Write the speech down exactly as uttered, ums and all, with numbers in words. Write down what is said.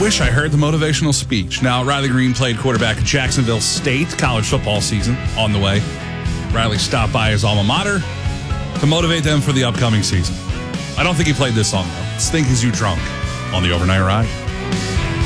wish I heard the motivational speech. Now, Riley Green played quarterback at Jacksonville State, college football season on the way. Riley stopped by his alma mater to motivate them for the upcoming season. I don't think he played this song, though. Stink Is You Drunk on the Overnight Ride.